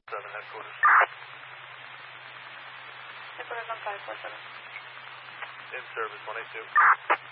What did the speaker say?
7 headquarters. Headquarters on 547. In service, 182.